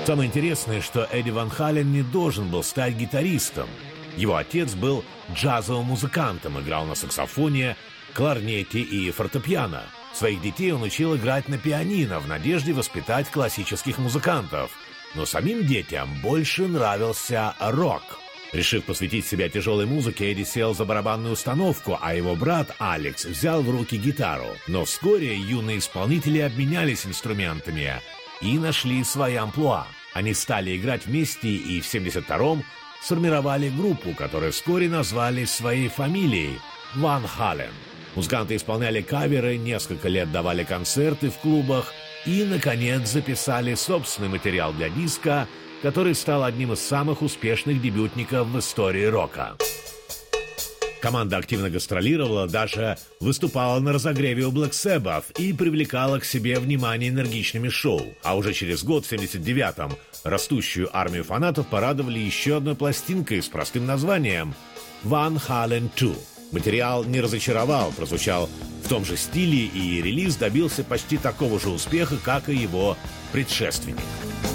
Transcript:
Самое интересное, что Эдди Ван Хален не должен был стать гитаристом. Его отец был джазовым музыкантом, играл на саксофоне, кларнете и фортепиано. Своих детей он учил играть на пианино в надежде воспитать классических музыкантов. Но самим детям больше нравился рок. Решив посвятить себя тяжелой музыке, Эдди сел за барабанную установку, а его брат Алекс взял в руки гитару. Но вскоре юные исполнители обменялись инструментами и нашли свои амплуа. Они стали играть вместе и в 1972-м сформировали группу, которую вскоре назвали своей фамилией – Ван Хален. Музыканты исполняли каверы, несколько лет давали концерты в клубах и, наконец, записали собственный материал для диска, который стал одним из самых успешных дебютников в истории рока. Команда активно гастролировала, даже выступала на разогреве у Black Sabbath и привлекала к себе внимание энергичными шоу. А уже через год, в 1979-м, растущую армию фанатов порадовали еще одной пластинкой с простым названием «Van Halen 2». Материал не разочаровал, прозвучал в том же стиле, и релиз добился почти такого же успеха, как и его предшественник.